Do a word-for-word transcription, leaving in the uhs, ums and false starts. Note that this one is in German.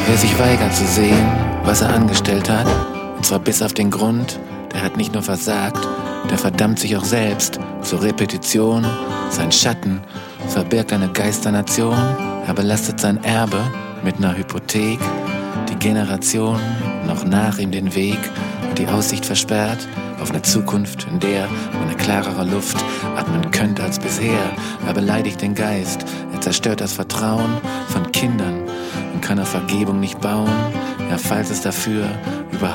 Wer sich weigert zu sehen, was er angestellt hat, und zwar bis auf den Grund, der hat nicht nur versagt, der verdammt sich auch selbst zur Repetition. Sein Schatten verbirgt eine Geisternation, er belastet sein Erbe mit ner Hypothek. Die Generation noch nach ihm den Weg und die Aussicht versperrt auf eine Zukunft, in der man eine klarere Luft atmen könnte als bisher. Er beleidigt den Geist, er zerstört das Vertrauen von Kindern und kann auf Vergebung nicht bauen. Ja, falls es dafür